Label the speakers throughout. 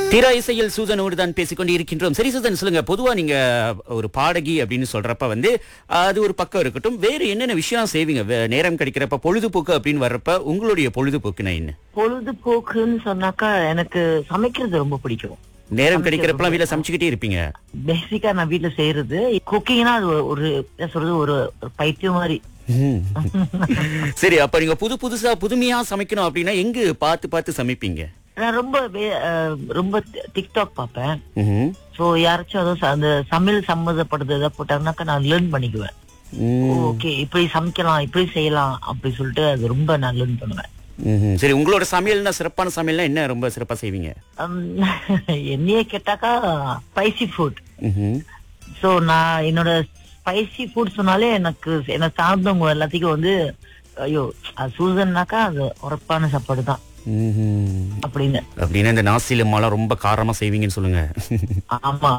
Speaker 1: தீரா இசையில் சூசனோடு தான் பேசிக்கொண்டு இருக்கின்றோம். சரி சூசன், சொல்லுங்க, பொதுவா நீங்க ஒரு பாடகி அப்படின்னு சொல்றப்ப அது ஒரு பக்கம் இருக்கட்டும், வேறு என்னென்ன விஷயம் செய்வீங்க? நேரம் கிடைக்கிறப்ப பொழுதுபோக்கு அப்படின்னு வர்றப்ப உங்களுடைய பொழுதுபோக்குனா என்ன?
Speaker 2: பொழுதுபோக்குன்னு சொன்னாக்கா எனக்கு சமைக்கிறது ரொம்ப பிடிக்கும்.
Speaker 1: நேரம் கிடைக்கிறப்பெல்லாம் வீட்டுல சமைச்சுக்கிட்டே இருப்பீங்க?
Speaker 2: பேசிக்கா நான் வீட்டுல செய்யறது குக்கிங்னா அது ஒரு என்ன சொல்றது, ஒரு பைத்தியம் மாதிரி.
Speaker 1: சரி, அப்ப நீங்க புதுசா புதுமையா சமைக்கணும் அப்படின்னா எங்க பார்த்து சமைப்பீங்க?
Speaker 2: நான் ரொம்ப டிக்டாக் பாப்பேன். சோ யாராச்சும் அந்த சமையல் சம்மந்தப்படுறது ஏதாவது போட்டாங்கன்னாக்கா நான் லேர்ன் பண்ணிக்குவேன். ஓகே, இப்படி சமைக்கலாம், இப்படி செய்யலாம் அப்படி சொல்லிட்டு அது ரொம்ப நான் லேர்ன் பண்ணுவேன்.
Speaker 1: சரி, உங்களோட சமையல்னா, சிறப்பான சமையல்னா என்ன ரொம்ப சிறப்பா செய்வீங்க?
Speaker 2: என்னையே கேட்டாக்கா ஸ்பைசி ஃபுட். சோ நான் என்னோட ஸ்பைசி ஃபுட் சொன்னாலே என்ன சார்ந்தவங்க எல்லாத்துக்கும் ஐயோ சூசன்னாக்கா அது உரப்பான சாப்பாடு தான் அப்படின்னு
Speaker 1: இந்த நாசிலம்மாலாம் ரொம்ப காரமா செய்வீங்கன்னு சொல்லுங்க.
Speaker 2: ஆமா.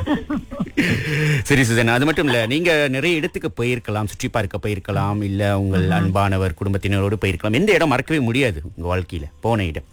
Speaker 1: சரி சுதன், அது மட்டும் இல்ல, நீங்க நிறைய இடத்துக்கு போயிருக்கலாம், சுற்றி பார்க்க போயிருக்கலாம், இல்ல உங்கள் அன்பானவர் குடும்பத்தினரோடு போயிருக்கலாம். எந்த இடம் மறக்கவே முடியாது உங்க வாழ்க்கையில போன இடம்?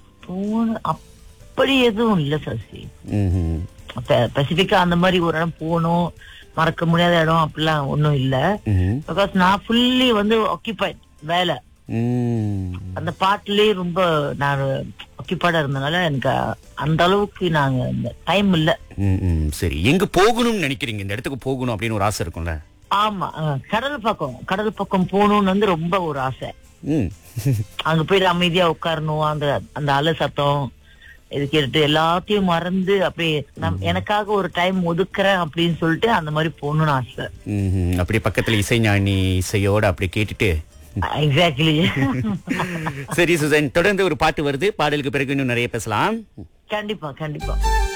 Speaker 2: அப்படி எதுவும் இல்ல சசி. ஸ்பெசிபிக்கா அந்த மாதிரி ஒரு இடம் போகணும், மறக்க முடியாத இடம் அப்படிலாம் ஒண்ணும் இல்ல. பிகாஸ் நான் ஃபுல்லி ஆக்கியபைட் வேலை. அந்த பாட்டுலயே ரொம்ப நான் ஆக்கியபைடா இருந்தனால எனக்கு அந்த அளவுக்கு நாங்க டைம் இல்ல.
Speaker 1: சரி, எங்க போகணும்னு நினைக்கிறீங்க? இந்த இடத்துக்கு போகணும் அப்படின்னு ஒரு ஆசை இருக்கும்ல?
Speaker 2: ஆமா, கடல் பக்கம் போகணும்னு ரொம்ப ஒரு ஆசை. அங்க போய் அமைதியா உட்காரணும், அந்த அலை சத்தம் இது கேட்டு எல்லாத்தையும் மறந்து அப்படியே எனக்காக ஒரு டைம் ஒதுக்குறேன் அப்படின்னு சொல்லிட்டு அந்த மாதிரி போகணும்னு ஆசை.
Speaker 1: அப்படி பக்கத்துல இசைஞானி இசையோட அப்படி கேட்டுட்டு.
Speaker 2: எக்ஸாக்ட்லி.
Speaker 1: சரி சுசன், தொடர்ந்து ஒரு பாட்டு வருது, பாடலுக்கு பிறகு இன்னும் நிறைய பேசலாம்.
Speaker 2: கண்டிப்பா.